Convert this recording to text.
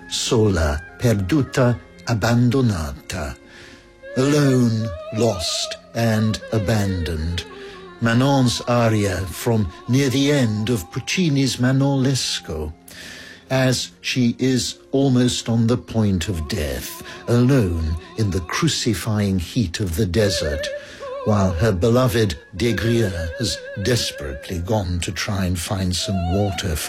sola, perduta, abbandonata. Alone, lost, and abandoned. Manon's aria from near the end of Puccini's Manon Lescaut, as she is almost on the point of death, alone in the crucifying heat of the desert, while her beloved Des Grieux has desperately gone to try and find some water for